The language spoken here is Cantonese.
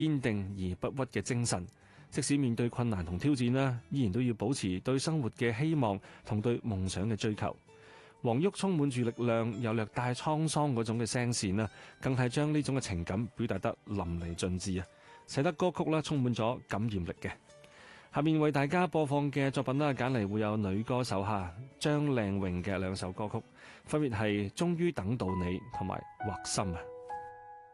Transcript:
堅定而不屈嘅精神。即使面對困難同挑戰啦，依然都要保持對生活嘅希望同對夢想嘅追求。黃郁充滿住力量又略帶滄桑嗰種嘅聲線啦，更係將呢種嘅情感表達得淋漓盡致啊，使得歌曲啦充滿咗感染力嘅。下面為大家播放嘅作品啦，揀嚟會有女歌手張靚穎嘅兩首歌曲，分別係《終於等到你》同埋《畫心》啊。